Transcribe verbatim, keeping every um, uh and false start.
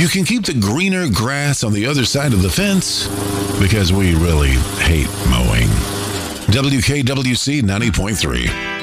You can keep the greener grass on the other side of the fence because we really hate mowing. W K W C ninety point three.